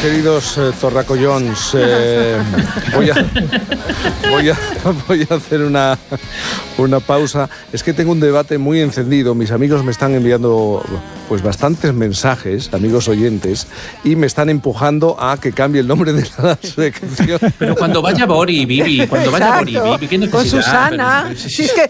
queridos torracollons. Voy a hacer una pausa. Es que tengo un debate muy encendido. Mis amigos me están enviando pues bastantes mensajes, amigos oyentes, y me están empujando a que cambie el nombre de la sección. Pero cuando vaya Bori, Bibi, ¿qué necesidad? Con Susana. Pero, si es que